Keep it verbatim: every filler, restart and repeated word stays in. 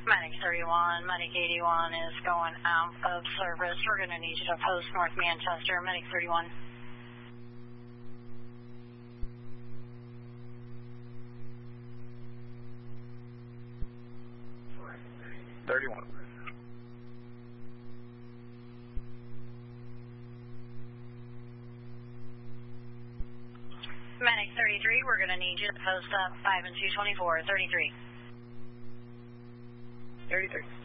Medic thirty-one, Medic eighty-one is going out of service. We're going to need you to post North Manchester, Medic thirty-one. thirty-one. Medic thirty-three, we're going to need you to post up five and two twenty-four, thirty-three. thirty-three.